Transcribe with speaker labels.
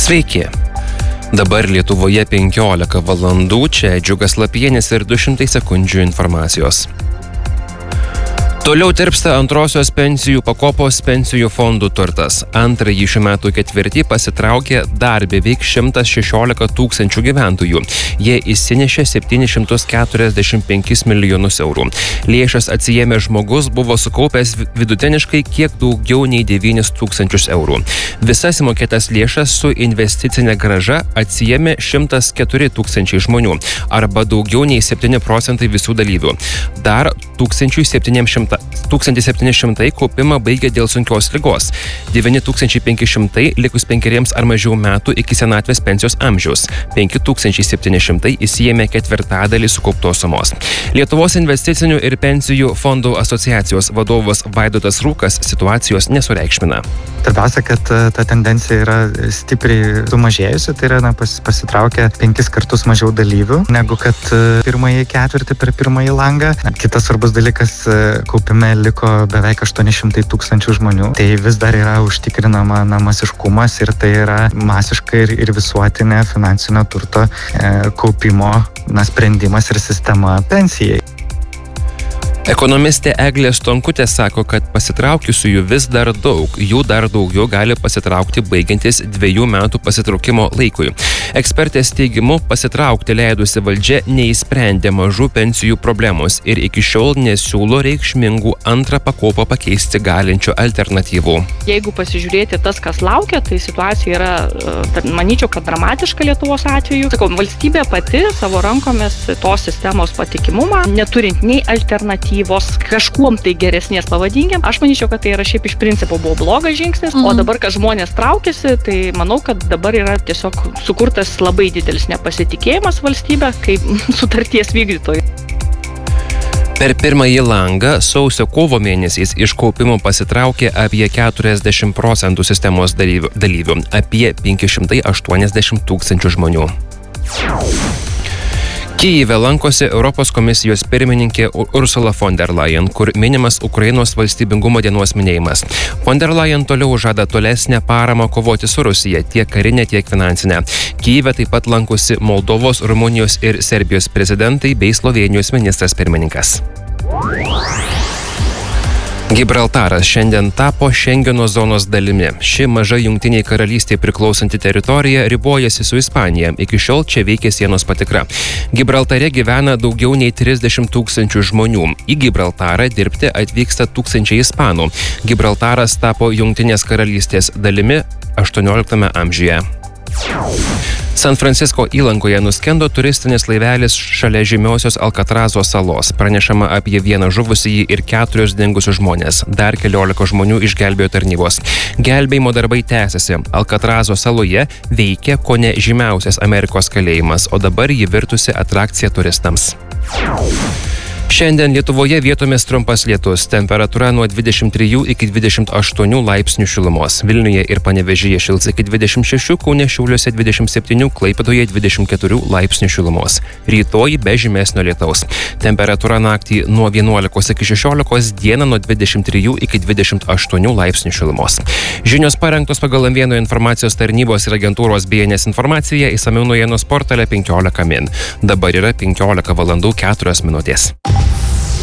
Speaker 1: Sveiki. Dabar Lietuvoje 15 valandų, čia Džiugas Lapienis ir 200 sekundžių informacijos. Toliau tirpsta antrosios pensijų pakopos pensijų fondų turtas. Antrąjį šių metų ketvirtį pasitraukė dar beveik 116 tūkstančių gyventojų. Jie įsinešė 745 milijonus eurų. Lėšas atsiėmė žmogus buvo sukaupęs vidutiniškai kiek daugiau nei 9 tūkstančius eurų. Visas įmokėtas lėšas su investicinė grąža atsiėmė 104 tūkstančiai žmonių, arba daugiau nei 7% visų dalyvių. Dar 1700 kaupimą baigė dėl sunkios ligos. 9500 likus 5 ar mažiau metų iki senatvės pensijos amžiaus. 5700 įsiėmė ketvirtadalį sukauptos sumos. Lietuvos investicinių ir pensijų fondų asociacijos vadovas Vaidotas Rūkas situacijos nesureikšmina.
Speaker 2: Svarbiausia, kad ta tendencija yra stipriai sumažėjusi, tai yra pasitraukia 5 kartus mažiau dalyvių negu kad pirmąjį ketvirtį per pirmąjį langą. Kitas svarbus dalykas, kaupime liko beveik 800 tūkstančių žmonių. Tai vis dar yra užtikrinama masiškumas ir tai yra masiškai ir visuotinė finansinio turto kaupimo sprendimas ir sistema pensijai.
Speaker 1: Ekonomistė Eglė Stonkutė sako, kad pasitraukiusiųjų vis dar daug, jų dar daugiau gali pasitraukti baigiantis 2 metų pasitraukimo laikui. Ekspertės teigimu, pasitraukti leidusi valdžia neįsprendė mažų pensijų problemos ir iki šiol nesiūlo reikšmingų antrą pakopą pakeisti galinčių alternatyvų.
Speaker 3: Jeigu pasižiūrėti tas, kas laukia, tai situacija yra, manyčiau, kad dramatiška Lietuvos atveju. Sakau, valstybė pati savo rankomis tos sistemos patikimumą, neturint nei alternatyvų, kažkuom tai geresnės pavadinkim. Aš manyčiau, kad tai yra šiaip iš principo buvo blogas žingsnis, o dabar, kad žmonės traukiasi, tai manau, kad dabar yra tiesiog sukurtas labai didelis nepasitikėjimas valstybė kaip sutarties vykdytojų.
Speaker 1: Per pirmąjį langą sausio-kovo mėnesiais iš kaupimo pasitraukė apie 40% sistemos dalyvių, apie 580 tūkstančių žmonių. Kyjive lankosi Europos komisijos pirmininkė Ursula von der Leyen, kur minimas Ukrainos valstybingumo dienos minėjimas. Von der Leyen toliau žada tolesnę paramą kovoti su Rusija, tiek karinė, tiek finansinė. Kyjive taip pat lankosi Moldovos, Rumunijos ir Serbijos prezidentai bei Slovėnijos ministras pirmininkas. Gibraltaras šiandien tapo Šengeno zonos dalimi. Ši maža Jungtinei karalystei priklausanti teritorija ribojasi su Ispanija. Iki šiol čia veikia sienos patikra. Gibraltare gyvena daugiau nei 30 tūkstančių žmonių. Į Gibraltarą dirbti atvyksta tūkstančiai ispanų. Gibraltaras tapo Jungtinės karalystės dalimi 18 amžiuje. San Francisko įlankoje nuskendo turistinis laivelis šalia žymiosios Alkatrazo salos. Pranešama apie 1 žuvusįjį ir 4 dingusius žmonės. Dar 14 žmonių išgelbėjo tarnybos. Gelbėjimo darbai tęsiasi. Alkatrazo saloje veikia kone žymiausias Amerikos kalėjimas, o dabar ji virtusi atrakcija turistams. Šiandien Lietuvoje vietomis trumpas lietus, temperatūra nuo 23 iki 28 laipsnių šilumos. Vilniuje ir Panevėžyje šils iki 26, Kaune, Šiauliuose 27, Klaipėdoje 24 laipsnių šilumos. Rytoj be žymesnio lietaus. Temperatūra naktį nuo 11 iki 16, dieną nuo 23 iki 28 laipsnių šilumos. Žinios parengtos pagal M1 informacijos tarnybos ir agentūros BNS informaciją, išsamiau naujienų portale 15 min. Dabar yra 15 valandų 4 minutės.